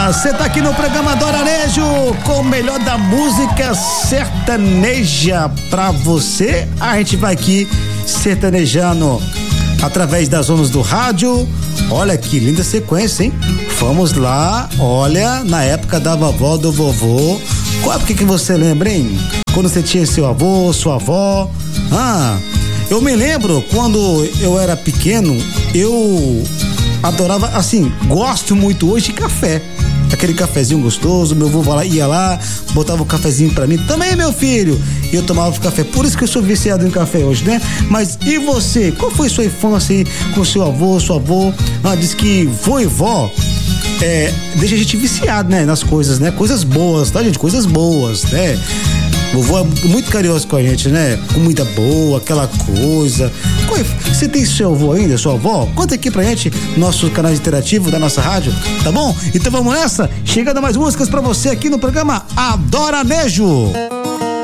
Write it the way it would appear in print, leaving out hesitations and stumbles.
Você tá aqui no programa Adoranejo com o melhor da música sertaneja pra você. A gente vai aqui sertanejando através das ondas do rádio. Olha que linda sequência, hein? Vamos lá, olha, na época da vovó, do vovô. Qual época que você lembra, hein? Quando você tinha seu avô, sua avó. Eu me lembro quando eu era pequeno, eu adorava, assim, gosto muito hoje de café. Aquele cafezinho gostoso, meu avô ia lá, botava o cafezinho pra mim, também meu filho, e eu tomava o café, por isso que eu sou viciado em café hoje, né? Mas e você? Qual foi sua infância aí com seu avô, sua avó? Diz que vô e vó deixa a gente viciado, né? Nas coisas, né? Coisas boas, tá, gente? Coisas boas, né? Vovô é muito carinhoso com a gente, né? Comida boa, aquela coisa. Você tem seu avô ainda, sua avó? Conta aqui pra gente, nosso canal interativo da nossa rádio, tá bom? Então vamos nessa? Chegando mais músicas pra você aqui no programa Adoranejo.